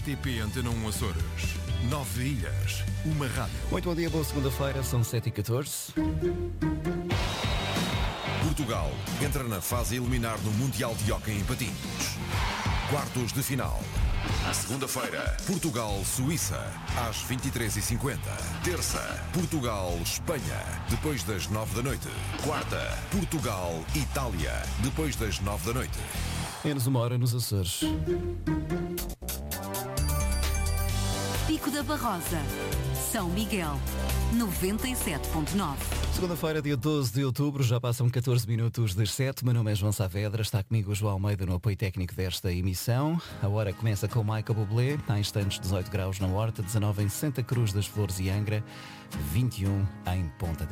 RTP Antena 1 Açores. 9 ilhas, uma rádio. Muito bom dia, boa segunda-feira, são 7h14. Portugal entra na fase eliminar no Mundial de Hóquei em Patins. Quartos de final. Segunda-feira, Portugal-Suíça, às 23h50. Terça, Portugal-Espanha, depois das 9 da noite. Quarta, Portugal-Itália, depois das 9 da noite. Menos uma hora nos Açores. Pico da Barrosa, São Miguel, 97.9. Segunda-feira, dia 12 de outubro, já passam 14 minutos das 7. Meu nome é João Saavedra, está comigo o João Almeida no apoio técnico desta emissão. A hora começa com Michael Bublé, há instantes 18 graus na Horta, 19 em Santa Cruz das Flores e Angra, 21 em Ponta Delgada.